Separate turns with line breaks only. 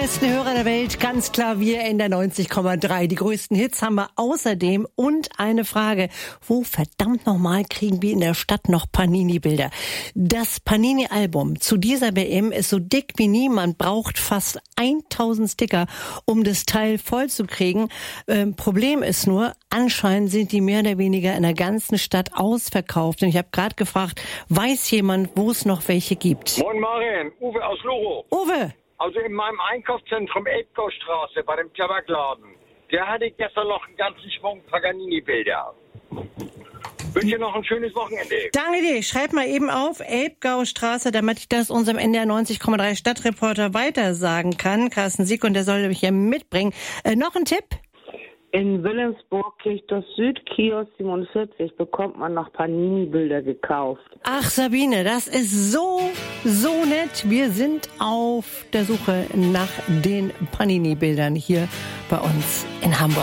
besten Hörer der Welt, ganz klar wir in der 90,3. Die größten Hits haben wir außerdem und eine Frage. Wo verdammt nochmal kriegen wir in der Stadt noch Panini-Bilder? Das Panini-Album zu dieser WM ist so dick wie nie. Man braucht fast 1000 Sticker, um das Teil voll zu kriegen. Problem ist nur, anscheinend sind die mehr oder weniger in der ganzen Stadt ausverkauft. Und ich habe gerade gefragt, weiß jemand, wo es noch welche gibt?
Moin Marien, Uwe aus Loro.
Uwe!
Also in meinem Einkaufszentrum Elbgaustraße bei dem Tabakladen, der hatte gestern noch einen ganzen Schwung Paganini-Bilder. Wünsche noch ein schönes Wochenende.
Danke dir. Schreib mal eben auf, Elbgaustraße, damit ich das unserem NDR 90,3 Stadtreporter weitersagen kann. Carsten Sieg, und der soll mich hier mitbringen. Noch ein Tipp?
In Wilhelmsburg, Kirchdorf Süd, Kiosk 47, bekommt man noch Panini-Bilder gekauft.
Ach Sabine, das ist so nett. Wir sind auf der Suche nach den Panini-Bildern hier bei uns in Hamburg.